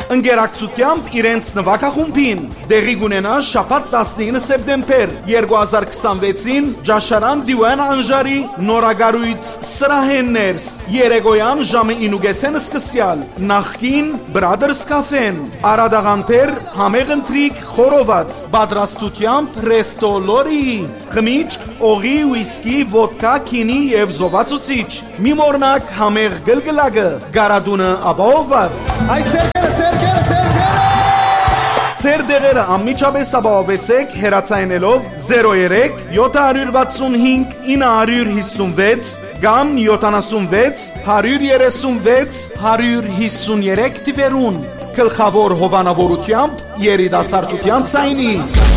ընկերակցությամբ իրենց նվագախումբին։ Դեղի կունենա շաբաթ 19 սեպտեմբեր 2026-ին Ջաշարան Դիվան Անժարի նորագարույց սրահեններս երեկոյան ժամը 9:30 սկսյալ նախկին Brothers Cafe-ն Արադաղանտեր համեղ ընթրիք խորոված պատրաստությամբ Resto Lori խմիչք օղի ուիսկի ոդկա քինի եւ զովացուցիչ մի մորնակ համեղ գլգլակը գարադունը ապահովված Ձեր դեղերը անմիջապես ապահովեցեք հեռացայինելով 03 765 956 կամ 76 136 153 թիվերուն գլխավոր հովանավորությամբ երիտասարդության ցայնի